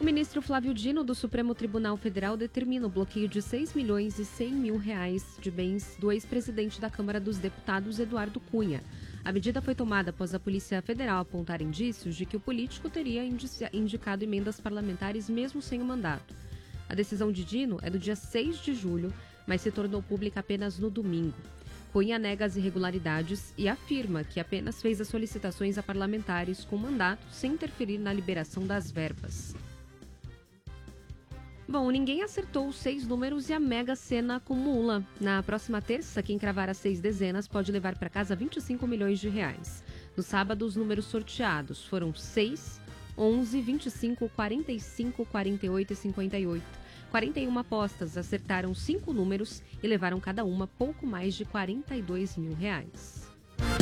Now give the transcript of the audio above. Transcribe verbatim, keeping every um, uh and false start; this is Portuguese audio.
ministro Flávio Dino, do Supremo Tribunal Federal, determina o bloqueio de seis milhões e cem mil reais de bens do ex-presidente da Câmara dos Deputados, Eduardo Cunha. A medida foi tomada após a Polícia Federal apontar indícios de que o político teria indicado emendas parlamentares mesmo sem o mandato. A decisão de Dino é do dia seis de julho, mas se tornou pública apenas no domingo. Cunha nega as irregularidades e afirma que apenas fez as solicitações a parlamentares com mandato sem interferir na liberação das verbas. Bom, ninguém acertou os seis números e a Mega Sena acumula. Na próxima terça, quem cravar as seis dezenas pode levar para casa vinte e cinco milhões de reais. No sábado, os números sorteados foram seis, onze, vinte e cinco, quarenta e cinco, quarenta e oito e cinquenta e oito. quarenta e uma apostas acertaram cinco números e levaram cada uma pouco mais de quarenta e dois mil reais.